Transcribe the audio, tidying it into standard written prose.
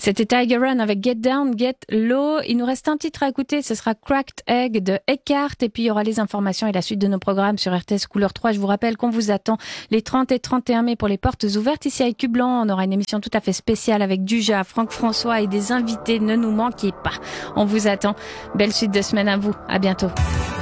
C'était Tiger Run avec Get Down, Get Low. Il nous reste un titre à écouter, ce sera Cracked Egg de Eckhart. Et puis il y aura les informations et la suite de nos programmes sur RTS Couleur 3. Je vous rappelle qu'on vous attend les 30 et 31 mai pour les portes ouvertes ici à Écublanc. On aura une émission tout à fait spéciale avec Duja, Franck François et des invités. Ne nous manquez pas. On vous attend. Belle suite de semaine à vous. À bientôt.